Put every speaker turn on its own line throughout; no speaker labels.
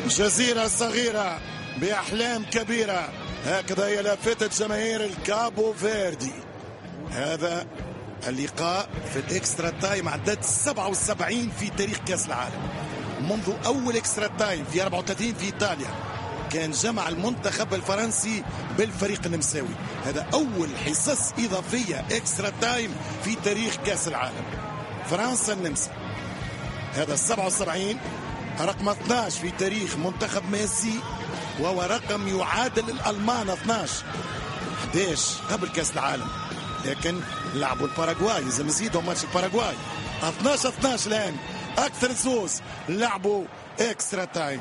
جزيرة صغيرة بأحلام كبيرة، هكذا هي لافتة جماهير الكابو فيردي. هذا اللقاء في الاكسترا تايم عدد 77 في تاريخ كأس العالم، منذ أول اكسترا تايم في 34 في إيطاليا كان جمع المنتخب الفرنسي بالفريق النمساوي. هذا أول حصص إضافية اكسترا تايم في تاريخ كأس العالم، فرنسا النمسا. هذا 77 رقم 12 في تاريخ منتخب ميسي، وهو رقم يعادل الألمان 11 قبل كأس العالم، لكن لعبوا الباراغواي، لازم نزيدوا ماتش الباراغواي 12 الآن، أكثر زوز لعبوا اكسترا تايم.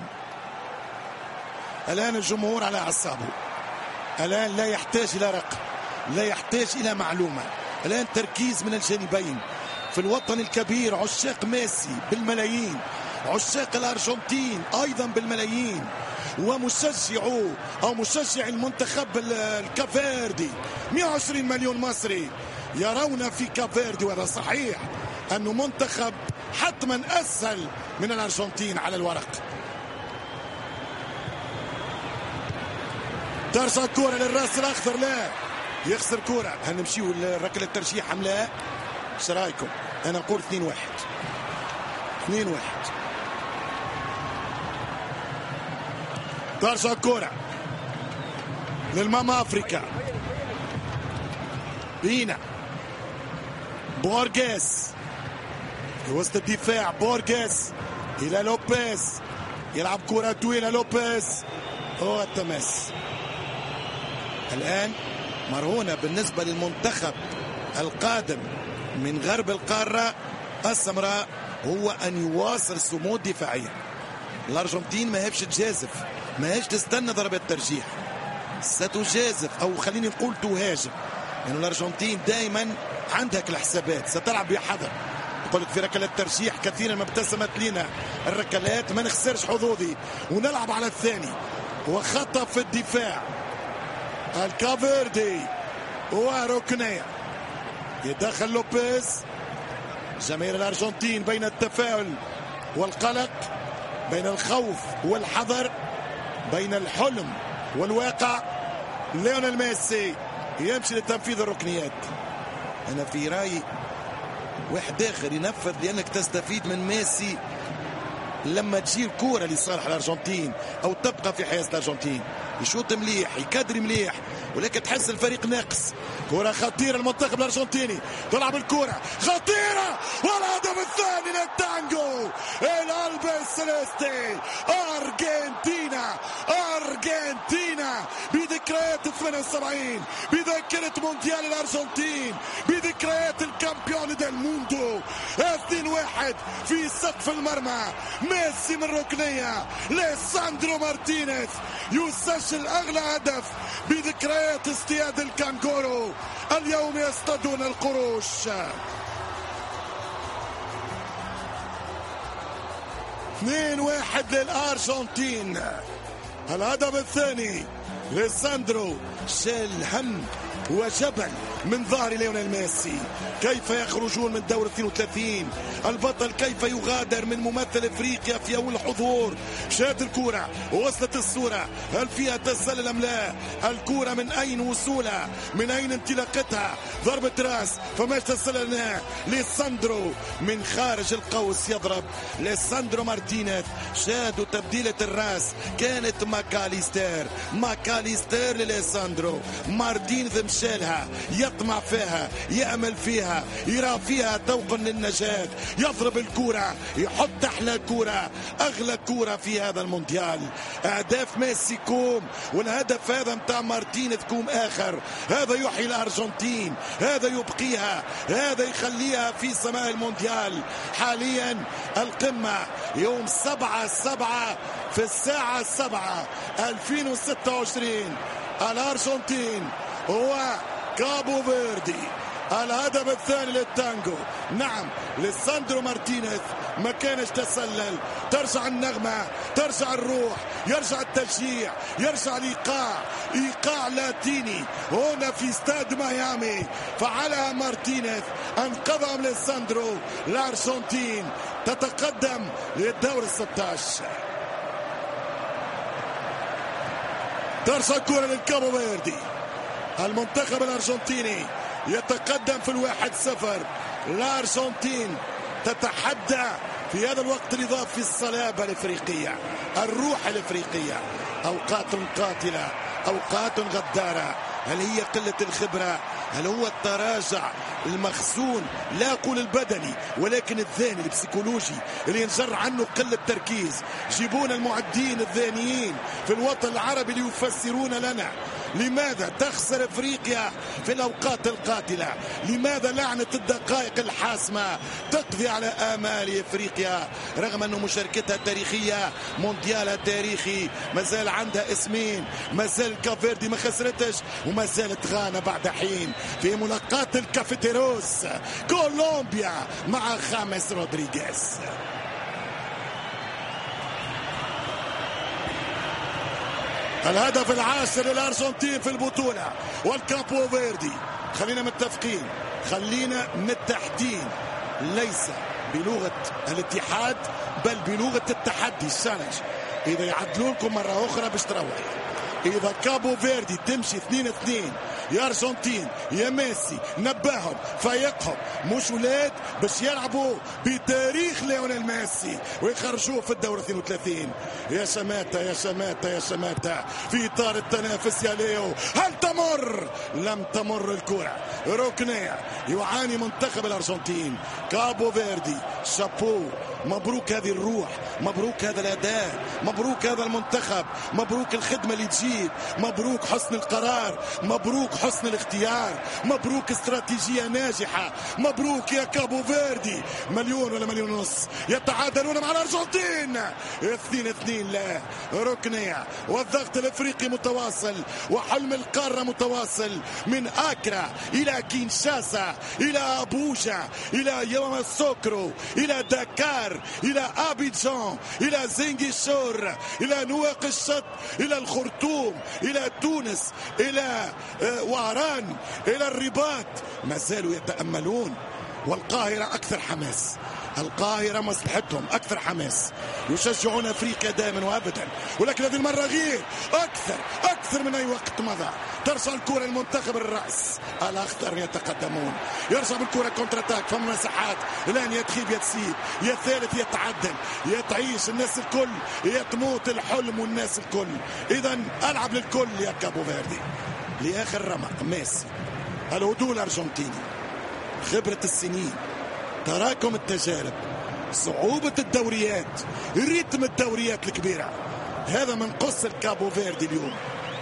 الآن الجمهور على أعصابه، الآن لا يحتاج إلى رقم، لا يحتاج إلى معلومة، الآن تركيز من الجانبين. في الوطن الكبير عشاق ميسي بالملايين، عشاق الأرجنتين أيضا بالملايين، ومشجعو أو مشجع المنتخب الكافيردي 120 مليون مصري يرون في كافيردي، وهذا صحيح أنه منتخب حتما أسهل من الأرجنتين على الورق. ترجع الكرة للراس الأخضر، لا يخسر كرة. هل نمشيو لركلة الترجيح أم لا؟ ايش رايكم؟ أنا نقول 2-1. ترجع الكرة للماما أفريكا، بينا بورغيس في وسط الدفاع، بورغيس إلى لوبيز، يلعب كرة طويلة لوبيز، هو التماس. الآن مرهونة بالنسبة للمنتخب القادم من غرب القارة السمراء هو أن يواصل صمود دفاعيا. الأرجنتين ما هيش تجازف، ما هيش تستنى ضربة ترجيح، ستجازف أو خليني نقول تهاجم، يعني الأرجنتين دائما عندك الحسابات، ستلعب بحذر. قلت في ركلات ترجيح كثيرا ما ابتسمت لنا الركلات، ما نخسرش حظوظي ونلعب على الثاني، وخطأ في الدفاع الكافيردي وركنية. يدخل لوبيز. جماهير الأرجنتين بين التفاؤل والقلق، بين الخوف والحذر، بين الحلم والواقع. ليونيل ميسي يمشي لتنفيذ الركنيات. أنا في رأيي واحد آخر ينفذ، لأنك تستفيد من ميسي لما تجي الكورة لصالح الأرجنتين أو تبقى في حياة الأرجنتين. يشوط مليح، يكدري مليح، ولكن تحس الفريق ناقص. كرة خطيرة المنتخب الأرجنتيني، تلعب الكرة خطيرة، والهدف الثاني للتانجو الألبي سيليستي. أرجنتينا بذكريات 78، بذكرة مونديال الأرجنتين، بذكريات الكامبيون ديل موندو. 2-1 في سقف المرمى، ميسي من ركنية، ليساندرو مارتينيز يسجل أغلى هدف بذكريات اصطياد الكانغورو. اليوم يصطادون القروش. 2-1 للأرجنتين. الهدف الثاني ليساندرو، شال هم وجبل من ظهر ليونيل ميسي. كيف يخرجون من دور 32 البطل، كيف يغادر من ممثل افريقيا في اول حضور. شات الكرة، وصلت الصورة، هل فيها تسلل ام لا؟ الكرة من اين وصولها، من اين انطلاقتها؟ ضربة راس، فماش تسللنا. ليساندرو من خارج القوس يضرب. ليساندرو مارتينيز شادوا تبديلة الراس، كانت ماكاليستير لليساندرو مارتينيز، مشالها يطمع فيها، يأمل فيها، يرى فيها توقا للنجاة، يضرب الكرة، يحط أحلى كرة، أغلى كرة في هذا المونديال. أهداف ميسي كوم، والهدف هذا متاع مارتينيز كوم آخر. هذا يحيي الأرجنتين، هذا يبقيها، هذا يخليها في سماء المونديال. حاليا القمة يوم 7/7 في الساعة 7 2026. الأرجنتين هو كابو فيردي. الهدف الثاني للتانجو، نعم ليساندرو مارتينيز ما كانش تسلل. ترجع النغمة، ترجع الروح، يرجع التشجيع، يرجع الإيقاع، إيقاع لاتيني هنا في استاد ميامي. فعلها مارتينيز، أنقذهم ليساندرو. الأرجنتين تتقدم للدور 16. ترسل كرة للكابو فيردي. المنتخب الأرجنتيني يتقدم في 1-0. الأرجنتين تتحدى في هذا الوقت الإضافي في الصلابة الإفريقية، الروح الإفريقية. أوقات قاتلة، أوقات غدارة. هل هي قلة الخبرة؟ هل هو التراجع المخزون، لا أقول البدني ولكن الذهني البسيكولوجي اللي ينجر عنه قلة تركيز؟ جيبونا المعدين الذهنيين في الوطن العربي ليفسرون لنا لماذا تخسر افريقيا في الاوقات القاتله، لماذا لعنه الدقائق الحاسمه تقضي على امال افريقيا رغم انه مشاركتها تاريخيه، مونديالها تاريخي، ما زال عندها اسمين، ما زال كافيردي ما خسرتش، وما زالت غانا بعد حين في ملاقات الكافيتيروس كولومبيا مع خامس رودريغيز. الهدف العاشر للأرجنتين في البطولة والكابو فيردي. خلينا متفقين، خلينا متحدين، ليس بلغة الاتحاد بل بلغة التحدي، الشالنج. إذا يعدلوا لكم مرة أخرى باش تروح. إذا كابو فيردي تمشي 2-2 يا أرجنتين يا ميسي نباهم فيقهم، مش ولاد باش يلعبوا بتاريخ ليونيل ميسي ويخرجوه في الدور 32. يا شماتة يا شماتة يا شماتة في إطار التنافس يا ليو. هل تمر؟ لم تمر الكرة. ركنية يعاني منتخب الأرجنتين. كابو فيردي شابو، مبروك هذه الروح، مبروك هذا الأداء، مبروك هذا المنتخب، مبروك الخدمة اللي تجيب، مبروك حسن القرار، مبروك حسن الاختيار، مبروك استراتيجية ناجحة، مبروك يا كابو فيردي. مليون ولا مليون ونص يتعادلون مع الأرجنتين 2-2. لا ركنية والضغط الافريقي متواصل وحلم القارة متواصل من آكرا إلى كينشاسا إلى أبوجا إلى ياماسوكرو إلى داكار إلى أبيجان إلى زنجيشور إلى نواكشوط إلى الخرطوم إلى تونس إلى وهران إلى الرباط. ما زالوا يتأملون، والقاهرة أكثر حماس، القاهرة مصلحتهم أكثر حماس، يشجعون أفريقيا دائما وأبدا، ولكن هذه المرة غير، أكثر من أي وقت مضى. ترسل الكرة المنتخب الرأس الأخضر يتقدمون، يرجع بالكرة كونتر اتاك، فم مساحات الآن يتخيب يتسيب يثالث يتعدل يتعيش الناس الكل، يتموت الحلم والناس الكل. إذا ألعب للكل يا كابو فيردي. لآخر رمق ميسي، الهدوء الأرجنتيني، خبرة السنين، تراكم التجارب، صعوبة الدوريات، ريتم الدوريات الكبيرة، هذا من قصة كابو فيردي اليوم.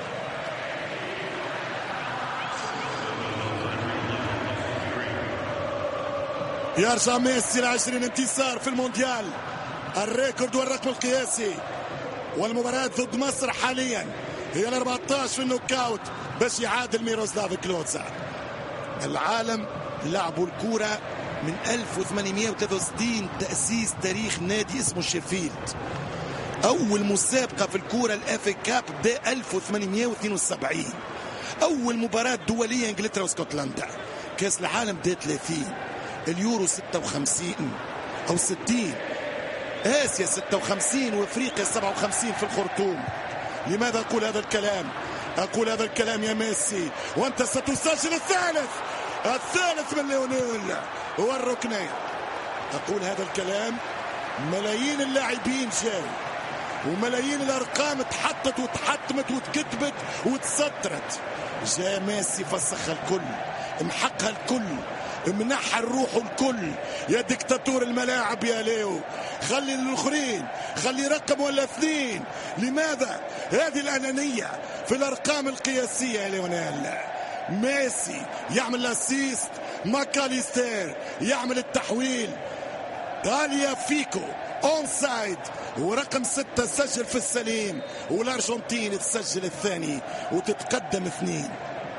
يرجع ميسي ل20 انتصار في المونديال، الريكورد والرقم القياسي، والمباراة ضد مصر حاليا هي ال14 في النوكاوت باش يعادل ميروسلاف كلوزا. العالم لعبوا الكرة من 1863 تأسيس تاريخ نادي اسمه شيفيلد. أول مسابقة في الكرة الأف كاب بدأ 1872. أول مباراة دولية إنجلترا واسكتلندا. كأس العالم بدأ 30. اليورو 56 أو 60. آسيا 56 وأفريقيا 57 في الخرطوم. لماذا أقول هذا الكلام؟ أقول هذا الكلام يا ميسي وأنت ستسجل الثالث من ليونيل والركنية. أقول هذا الكلام، ملايين اللاعبين جاي وملايين الأرقام اتحطت واتحتمت واتكتبت واتسطرت. جاء ميسي فسخ الكل، محقها الكل، منحها الروح الكل. يا دكتاتور الملاعب يا ليو، خلي الاخرين، خلي رقم ولا اثنين. لماذا هذه الأنانية في الأرقام القياسية يا ليونيل؟ ميسي يعمل الاسيست، ماكاليستر يعمل التحويل، داليا فيكو اون سايد، ورقم 6 سجل في السليم، والأرجنتين تسجل الثاني وتتقدم 2.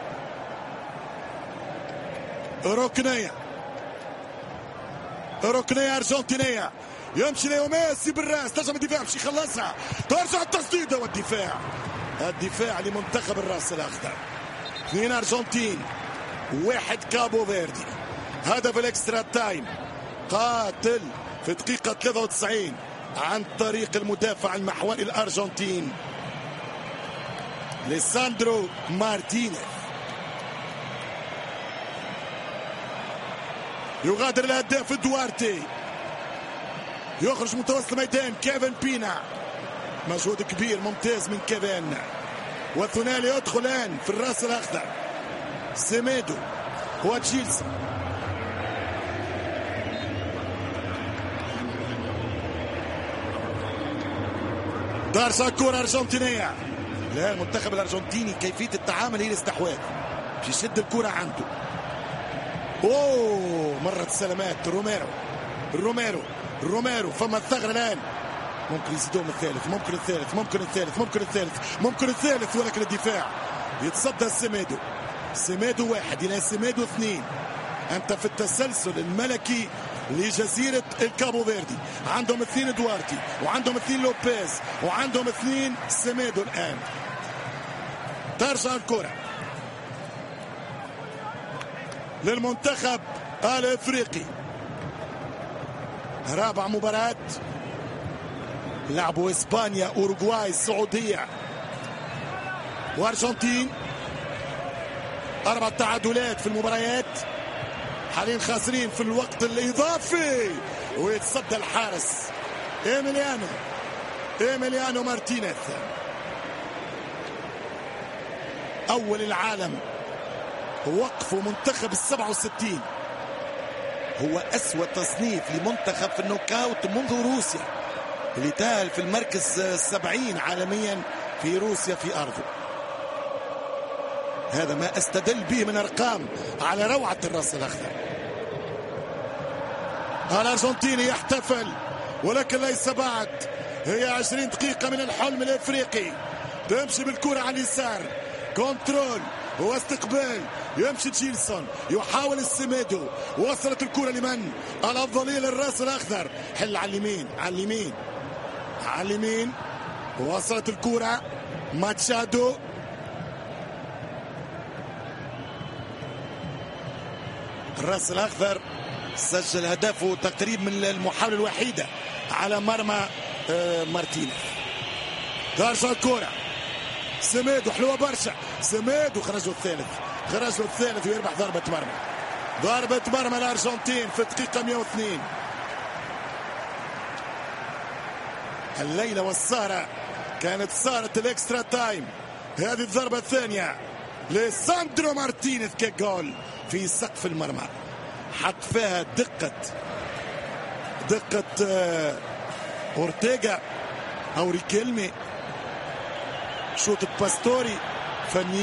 ركنية أرجنتينية، يمشي ليو ميسي بالراس، ترجع الدفاع باش يخلصها، ترجع التصديدة والدفاع لمنتخب الراس الأخضر. 2 أرجنتين 1 كابو فيردي. هدف الاكسترا تايم قاتل في دقيقة 93 عن طريق المدافع المحوري الأرجنتين ليساندرو مارتينيز. يغادر الهداف دوارتي، يخرج متوسط الميدان كيفن بينا، مجهود كبير ممتاز من كيفن، والثنائي يدخل الآن في الراس الأخضر سيميدو وتشيلسون. دارسا كرة أرجنتينية. لا، المنتخب الأرجنتيني كيفية التعامل هي الاستحواذ، يشد الكرة عنده. اوه، مرت السلامات. روميرو فما الثغرة الآن، ممكن يزيدون الثالث، ممكن الثالث، ولكن الدفاع يتصدى سيميدو واحد الى سيميدو اثنين. انت في التسلسل الملكي لجزيرة الكابو فيردي، عندهم اثنين دوارتي، وعندهم اثنين لوبيز، وعندهم اثنين سيميدو. الآن ترجع الكرة للمنتخب الافريقي. رابع مباراة لعبوا اسبانيا، اوروغواي، السعودية وارجنتين. 4 تعادلات في المباريات، حاليا خاسرين في الوقت الاضافي، ويتصدى الحارس ايميليانو مارتينيز. اول العالم وقفوا منتخب ال67، هو أسوأ تصنيف لمنتخب في النوكاوت منذ روسيا، اللي تاهل في المركز 70 عالميا في روسيا في أرضه. هذا ما استدل به من أرقام على روعة الرأس الأخضر. الأرجنتيني يحتفل، ولكن ليس بعد. هي 20 دقيقة من الحلم الإفريقي. تمشي بالكرة على اليسار، كنترول واستقبال، يمشي تشيلسون، يحاول السيميدو، وصلت الكرة لمن؟ الأفضلية للرأس الأخضر. حل على اليمين، وصلت الكرة ماتشادو. الرأس الأخضر سجل هدفه تقريبا من المحاولة الوحيدة على مرمى مارتينيز. ترجع الكرة سيميدو، حلوة برشا. سيميدو خرجوا الثالث ويربح ضربة مرمى الأرجنتين في الدقيقة 102. الليلة والسهرة كانت سهرة الإكسترا تايم. هذه الضربة الثانية لساندرو مارتينيز كجول في سقف المرمى، حط فيها دقة أورتيغا أو ريكيلمي، شوط باستوري فني.